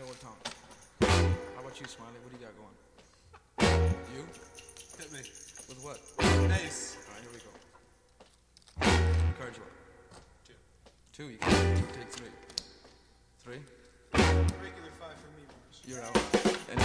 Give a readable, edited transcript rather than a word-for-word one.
old town. How about you, Smiley? What do you got going? You? Hit me. With what? Ace. Alright, here we go. What cards you want? Two. You can take three. Three? Regular 5 for me, boys. You're out. And